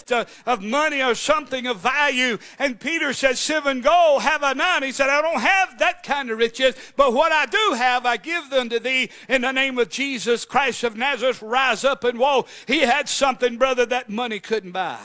of money or something of value. And Peter said, silver and gold have I none. He said, I don't have that kind of riches, but what I do have, I give them to thee in the name of Jesus Christ of Nazareth. Rise up and walk. He had something, brother, that money couldn't buy.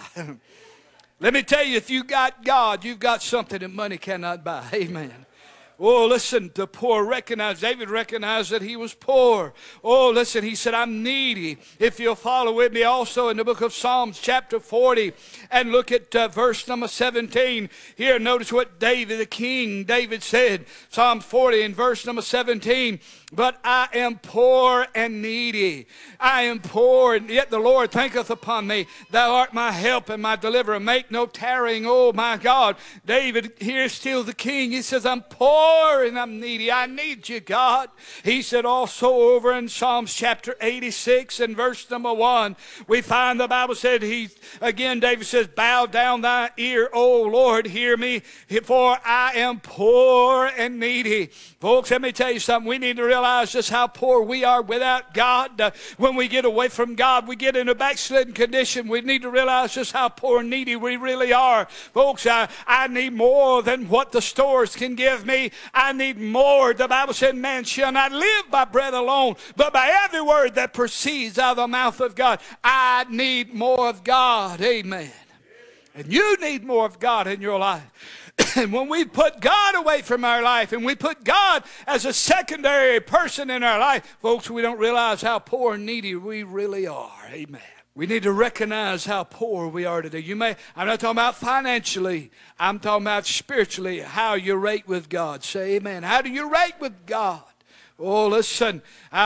Let me tell you, if you got God, you've got something that money cannot buy. Amen. Oh, listen, the poor recognized, David recognized that he was poor. Oh, listen, he said, I'm needy. If you'll follow with me also in the book of Psalms chapter 40 and look at verse number 17. Here, notice what David, the king, David said. Psalm 40 and verse number 17. But I am poor and needy. I am poor, and yet the Lord thinketh upon me. Thou art my help and my deliverer. Make no tarrying, oh my God. David, here still the king. He says, I'm poor and I'm needy. I need you, God. He said also over in Psalms chapter 86 and verse number 1, we find the Bible said, David says, bow down thy ear, O Lord, hear me, for I am poor and needy. Folks, let me tell you something. We need to realize just how poor we are without God. When we get away from God, we get in a backslidden condition. We need to realize just how poor and needy we really are. Folks, I need more than what the stores can give me. I need more. The Bible said, man shall not live by bread alone, but by every word that proceeds out of the mouth of God. I need more of God. Amen. And you need more of God in your life. And when we put God away from our life and we put God as a secondary person in our life, folks, we don't realize how poor and needy we really are. Amen. We need to recognize how poor we are today. I'm not talking about financially. I'm talking about spiritually, how you rate with God. Say amen. How do you rate with God? Oh, listen,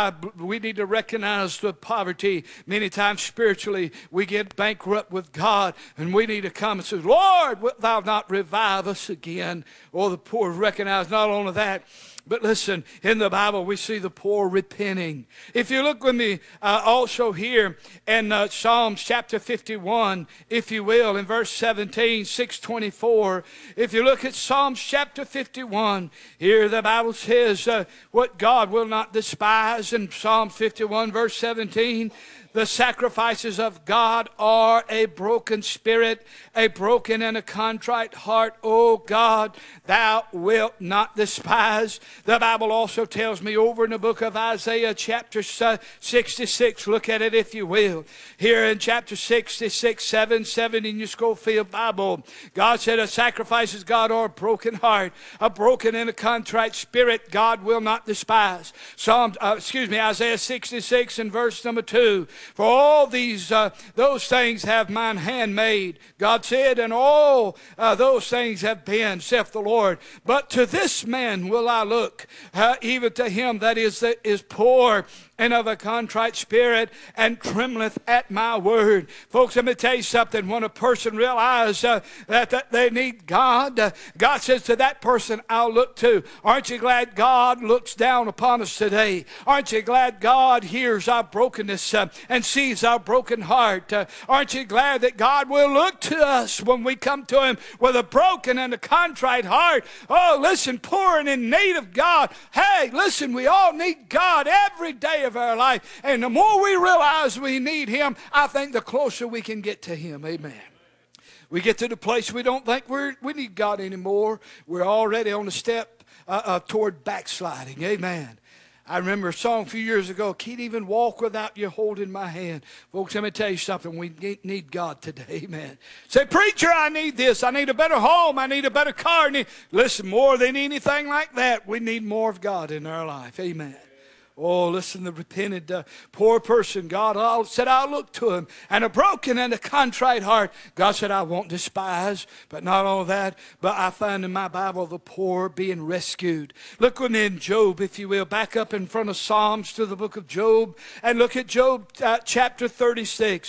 we need to recognize the poverty. Many times spiritually, we get bankrupt with God, and we need to come and say, Lord, wilt thou not revive us again? Oh, the poor recognize not only that, but listen, in the Bible, we see the poor repenting. If you look with me also here in Psalms chapter 51, if you will, in verse 17, 624. If you look at Psalms chapter 51, here the Bible says what God will not despise. In Psalm 51, verse 17, the sacrifices of God are a broken spirit, a broken and a contrite heart. O God, thou wilt not despise. The Bible also tells me over in the book of Isaiah chapter 66, look at it if you will. Here in chapter 66, 7 in your Schofield Bible, God said, the sacrifices of God are a broken heart, a broken and a contrite spirit God will not despise. Isaiah 66 and verse number 2. For all those things have mine hand made, God said, and all those things have been, saith the Lord. But to this man will I look, even to him that is poor and of a contrite spirit, and trembleth at my word. Folks, let me tell you something. When a person realizes that they need God, God says to that person, I'll look to. Aren't you glad God looks down upon us today? Aren't you glad God hears our brokenness and sees our broken heart? Aren't you glad that God will look to us when we come to him with a broken and a contrite heart? Oh, listen, poor and in need of God. Hey, listen, we all need God every day of our life. And the more we realize we need him, I think the closer we can get to him. Amen. We get to the place we don't think we need God anymore. We're already on the step toward backsliding. Amen. I remember a song a few years ago, Can't Even Walk Without You Holding My Hand. Folks, let me tell you something. We need God today. Amen. Say, preacher, I need this. I need a better home. I need a better car. Listen, more than anything like that, we need more of God in our life. Amen. Oh, listen, the repentant poor person, God said, I'll look to him. And a broken and a contrite heart, God said, I won't despise. But not all that, but I find in my Bible the poor being rescued. Look with me in Job, if you will. Back up in front of Psalms to the book of Job. And look at Job chapter 36,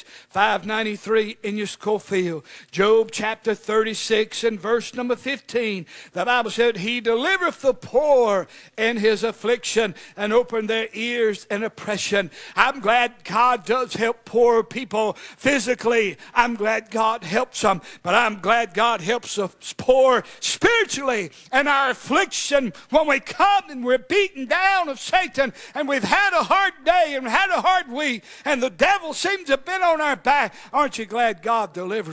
593 in your Schofield. Job chapter 36 and verse number 15. The Bible said, he delivereth the poor in his affliction and opened their ears and oppression. I'm glad God does help poor people physically. I'm glad God helps them, but I'm glad God helps us poor spiritually. And our affliction, when we come and we're beaten down of Satan and we've had a hard day and had a hard week and the devil seems to have been on our back, aren't you glad God delivers